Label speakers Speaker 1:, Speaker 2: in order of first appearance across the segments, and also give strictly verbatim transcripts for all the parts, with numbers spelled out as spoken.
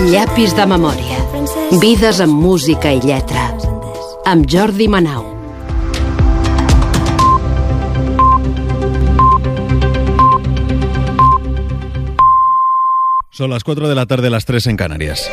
Speaker 1: Llapis de memòria. Vides amb música i lletra. Amb Jordi Manau.
Speaker 2: Son las cuatro de la tarde, las tres en Canarias.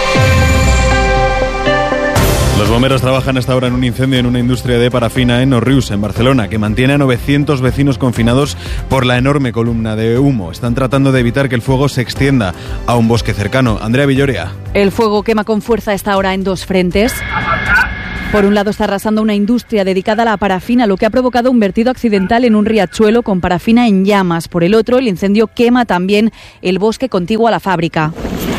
Speaker 2: Los bomberos trabajan hasta ahora en un incendio en una industria de parafina en Òrrius, en Barcelona, que mantiene a novecientos vecinos confinados por la enorme columna de humo. Están tratando de evitar que el fuego se extienda a un bosque cercano. Andrea Villorea.
Speaker 3: El fuego quema con fuerza a esta hora en dos frentes. Por un lado está arrasando una industria dedicada a la parafina, lo que ha provocado un vertido accidental en un riachuelo con parafina en llamas. Por el otro, el incendio quema también el bosque contiguo a la fábrica.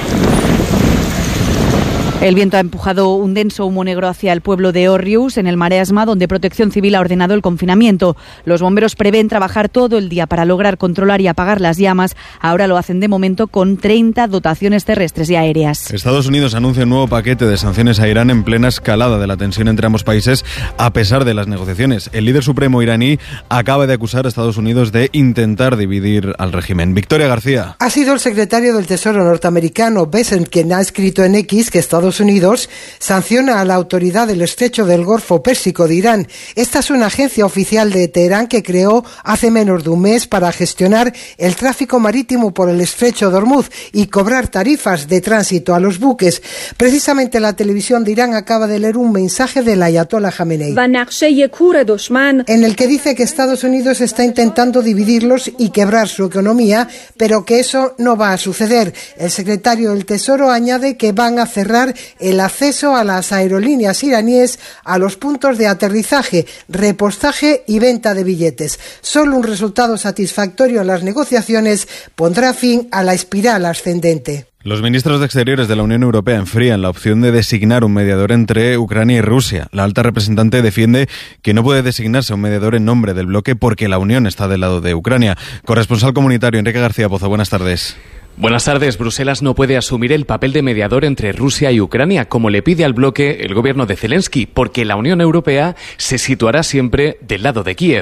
Speaker 3: El viento ha empujado un denso humo negro hacia el pueblo de Òrrius, en el Maresma, donde Protección Civil ha ordenado el confinamiento. Los bomberos prevén trabajar todo el día para lograr controlar y apagar las llamas. Ahora lo hacen de momento con treinta dotaciones terrestres y aéreas.
Speaker 2: Estados Unidos anuncia un nuevo paquete de sanciones a Irán en plena escalada de la tensión entre ambos países, a pesar de las negociaciones. El líder supremo iraní acaba de acusar a Estados Unidos de intentar dividir al régimen. Victoria García.
Speaker 4: Ha sido el secretario del Tesoro norteamericano, Bessent, quien ha escrito en X que Estados Unidos sanciona a la autoridad del estrecho del Golfo Pérsico de Irán. Esta es una agencia oficial de Teherán que creó hace menos de un mes para gestionar el tráfico marítimo por el estrecho de Hormuz y cobrar tarifas de tránsito a los buques. Precisamente la televisión de Irán acaba de leer un mensaje del ayatollah Jamenei, en el que dice que Estados Unidos está intentando dividirlos y quebrar su economía, pero que eso no va a suceder. El secretario del Tesoro añade que van a cerrar el acceso a las aerolíneas iraníes a los puntos de aterrizaje, repostaje y venta de billetes. Solo un resultado satisfactorio en las negociaciones pondrá fin a la espiral ascendente.
Speaker 2: Los ministros de Exteriores de la Unión Europea enfrían la opción de designar un mediador entre Ucrania y Rusia. La alta representante defiende que no puede designarse un mediador en nombre del bloque porque la Unión está del lado de Ucrania. Corresponsal comunitario Enrique García Pozo, buenas tardes.
Speaker 5: Buenas tardes. Bruselas no puede asumir el papel de mediador entre Rusia y Ucrania, como le pide al bloque el gobierno de Zelensky, porque la Unión Europea se situará siempre del lado de Kiev.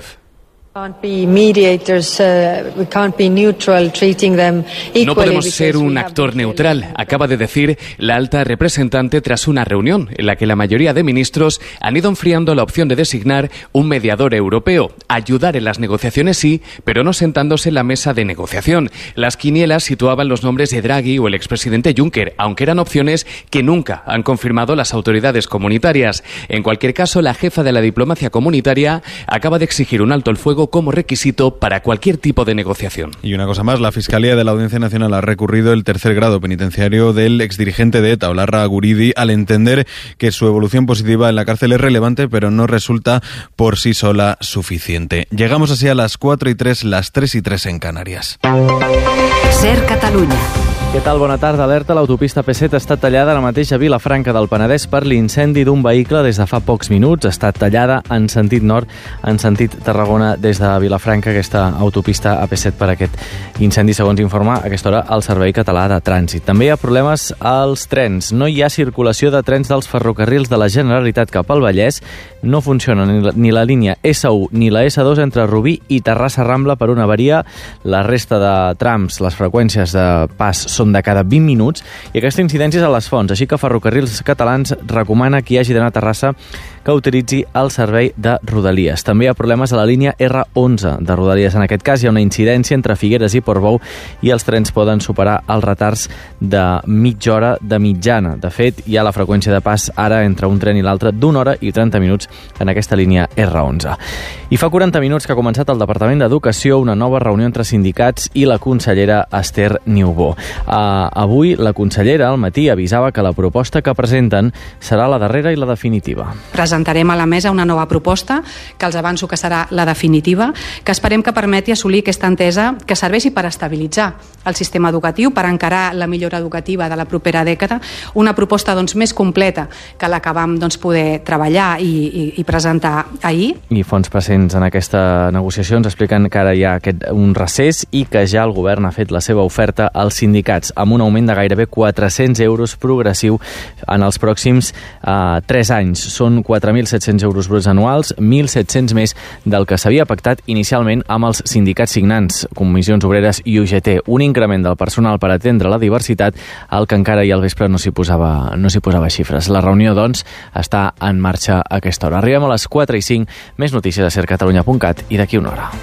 Speaker 5: No podemos ser un actor neutral, acaba de decir la alta representante tras una reunión en la que la mayoría de ministros han ido enfriando la opción de designar un mediador europeo. Ayudar en las negociaciones sí, pero no sentándose en la mesa de negociación. Las quinielas situaban los nombres de Draghi o el expresidente Juncker, aunque eran opciones que nunca han confirmado las autoridades comunitarias. En cualquier caso, la jefa de la diplomacia comunitaria acaba de exigir un alto el fuego como requisito para cualquier tipo de negociación.
Speaker 2: Y una cosa más, la Fiscalía de la Audiencia Nacional ha recurrido el tercer grado penitenciario del exdirigente de ETA, Olarra Guridi, al entender que su evolución positiva en la cárcel es relevante, pero no resulta por sí sola suficiente. Llegamos así a las cuatro y tres, las tres y tres en Canarias.
Speaker 1: Ser Catalunya.
Speaker 6: Què tal? Bona tarda. Alerta, l'autopista P set està tallada ara mateix a Vilafranca del Penedès per l'incendi d'un vehicle des de fa pocs minuts. Està tallada en sentit nord, en sentit Tarragona des de Vilafranca, aquesta autopista A P set per aquest incendi, segons informa a aquesta hora el Servei Català de Trànsit. També hi ha problemes als trens. No hi ha circulació de trens dels ferrocarrils de la Generalitat cap al Vallès. No funciona ni la, ni la línia S u ni la S dos entre Rubí i Terrassa Rambla per una avaria. La resta de trams, les freqüències de pas són de cada vint minuts i aquesta incidència és a les fonts, així que Ferrocarrils Catalans recomana qui hagi d'anar a Terrassa que utilitzi el servei de Rodalies. També hi ha problemes a la línia R onze de Rodalies. En aquest cas hi ha una incidència entre Figueres i Portbou i els trens poden superar els retards de mitja hora de mitjana. De fet, hi ha la freqüència de pas ara entre un tren i l'altre d'una hora i trenta minuts en aquesta línia R onze. I fa quaranta minuts que ha començat al Departament d'Educació una nova reunió entre sindicats i la consellera Esther Niubó. Uh, avui la consellera al matí avisava que la proposta que presenten serà la darrera i la definitiva.
Speaker 7: Presentarem a la mesa una nova proposta que els avanço que serà la definitiva, que esperem que permeti assolir aquesta entesa que serveixi per estabilitzar el sistema educatiu, per encarar la millora educativa de la propera dècada, una proposta doncs, més completa que la que vam doncs, poder treballar i, i, i presentar ahir.
Speaker 6: I fons presents en aquesta negociació ens expliquen que ara hi ha aquest, un recés i que ja el govern ha fet la seva oferta als sindicats amb un augment de gairebé quatre-cents euros progressiu en els pròxims eh, tres anys. Són quatre quatre mil set-cents euros bruts anuals, mil set-cents més del que s'havia pactat inicialment amb els sindicats signants, Comissions Obreres i U G T. Un increment del personal per atendre la diversitat, al que encara ahir al vespre no s'hi posava, no s'hi posava xifres. La reunió, doncs, està en marxa a aquesta hora. Arribem a les quatre i cinc. Més notícies a ser catalunya punt cat i d'aquí una hora.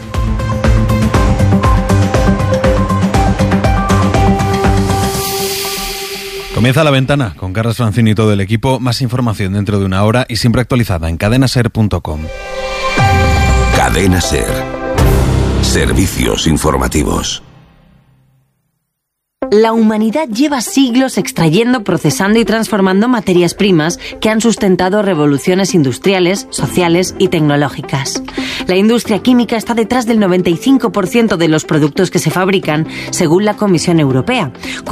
Speaker 2: Comienza La Ventana con Carlos Francini y todo el equipo. Más información dentro de una hora y siempre actualizada en cadena ser punto com.
Speaker 8: Cadena Ser. Servicios informativos.
Speaker 9: La humanidad lleva siglos extrayendo, procesando y transformando materias primas que han sustentado revoluciones industriales, sociales y tecnológicas. La industria química está detrás del noventa y cinco por ciento de los productos que se fabrican, según la Comisión Europea.